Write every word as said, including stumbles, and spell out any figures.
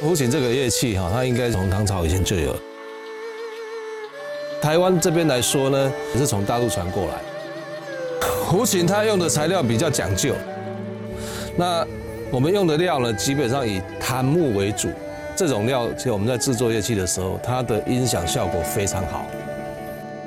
胡琴这个乐器哈，它应该从唐朝以前就有。台湾这边来说呢，是从大陆传过来。胡琴它用的材料比较讲究，那我们用的料呢，基本上以檀木为主。这种料，其实我们在制作乐器的时候，它的音响效果非常好。